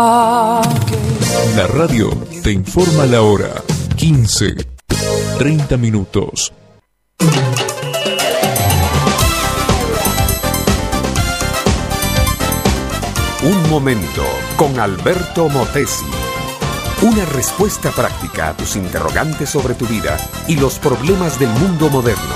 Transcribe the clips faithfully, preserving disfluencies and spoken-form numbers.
La radio te informa la hora. quince, treinta minutos. Un momento con Alberto Motesi. Una respuesta práctica a tus interrogantes sobre tu vida y los problemas del mundo moderno.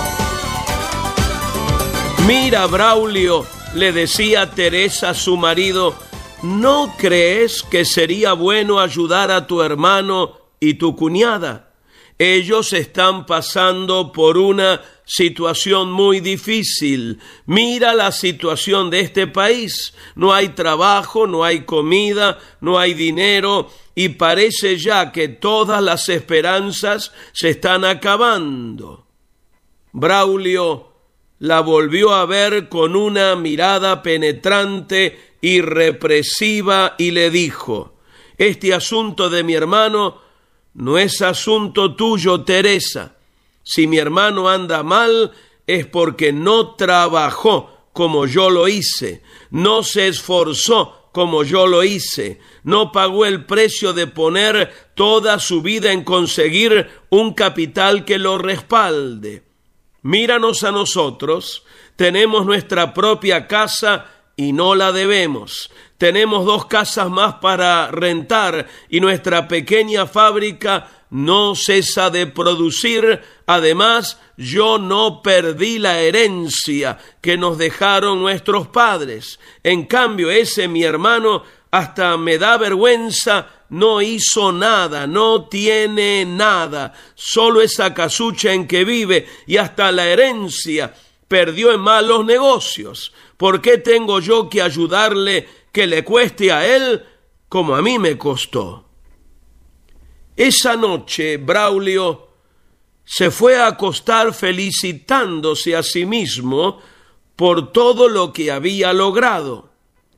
Mira, Braulio, le decía Teresa a su marido, ¿no crees que sería bueno ayudar a tu hermano y tu cuñada? Ellos están pasando por una situación muy difícil. Mira la situación de este país. No hay trabajo, no hay comida, no hay dinero y parece ya que todas las esperanzas se están acabando. Braulio la volvió a ver con una mirada penetrante y represiva y le dijo, este asunto de mi hermano no es asunto tuyo, Teresa. Si mi hermano anda mal es porque no trabajó como yo lo hice, no se esforzó como yo lo hice, no pagó el precio de poner toda su vida en conseguir un capital que lo respalde. Míranos a nosotros, tenemos nuestra propia casa y no la debemos. Tenemos dos casas más para rentar y nuestra pequeña fábrica no cesa de producir. Además, yo no perdí la herencia que nos dejaron nuestros padres. En cambio, ese mi hermano, hasta me da vergüenza, no hizo nada, no tiene nada, solo esa casucha en que vive y hasta la herencia perdió en malos negocios. ¿Por qué tengo yo que ayudarle que le cueste a él como a mí me costó? Esa noche Braulio se fue a acostar felicitándose a sí mismo por todo lo que había logrado.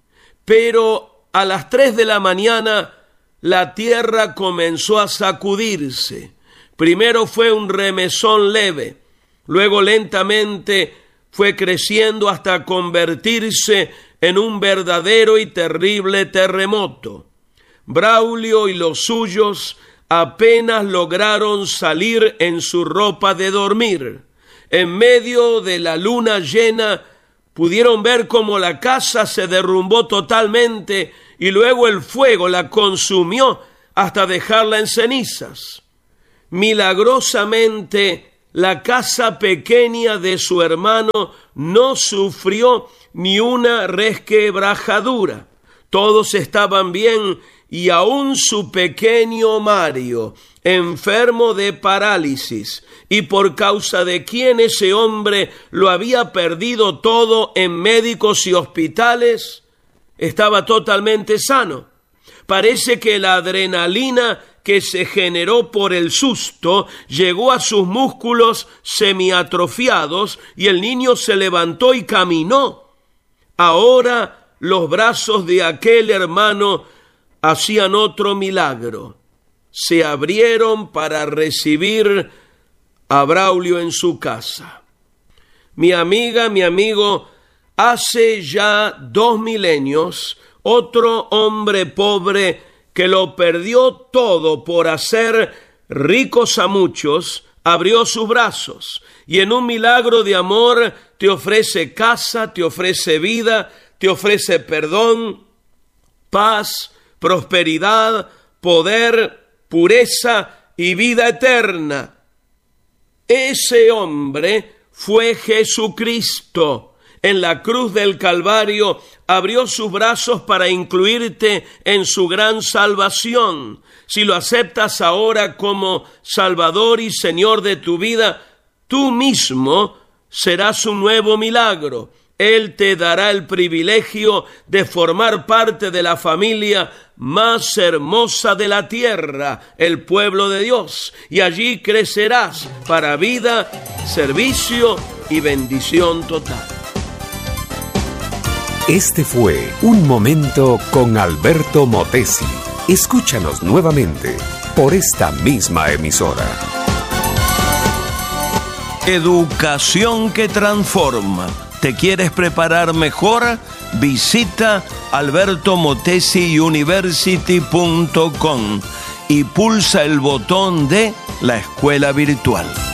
Pero a las tres de la mañana la tierra comenzó a sacudirse. Primero fue un remesón leve, luego lentamente fue creciendo hasta convertirse en un verdadero y terrible terremoto. Braulio y los suyos apenas lograron salir en su ropa de dormir. En medio de la luna llena pudieron ver cómo la casa se derrumbó totalmente y luego el fuego la consumió hasta dejarla en cenizas. Milagrosamente, la casa pequeña de su hermano no sufrió ni una resquebrajadura. Todos estaban bien y aún su pequeño Mario, enfermo de parálisis, y por causa de quien ese hombre lo había perdido todo en médicos y hospitales, estaba totalmente sano. Parece que la adrenalina que se generó por el susto llegó a sus músculos semiatrofiados y el niño se levantó y caminó. Ahora los brazos de aquel hermano hacían otro milagro. Se abrieron para recibir a Braulio en su casa. Mi amiga, mi amigo, hace ya dos milenios, otro hombre pobre que lo perdió todo por hacer ricos a muchos, abrió sus brazos y en un milagro de amor te ofrece casa, te ofrece vida, te ofrece perdón, paz, prosperidad, poder, pureza y vida eterna. Ese hombre fue Jesucristo. En la cruz del Calvario abrió sus brazos para incluirte en su gran salvación. Si lo aceptas ahora como Salvador y Señor de tu vida, tú mismo serás un nuevo milagro. Él te dará el privilegio de formar parte de la familia más hermosa de la tierra, el pueblo de Dios, y allí crecerás para vida, servicio y bendición total. Este fue Un Momento con Alberto Motesi. Escúchanos nuevamente por esta misma emisora. Educación que transforma. ¿Te quieres preparar mejor? visita alberto motesi university punto com y pulsa el botón de la escuela virtual.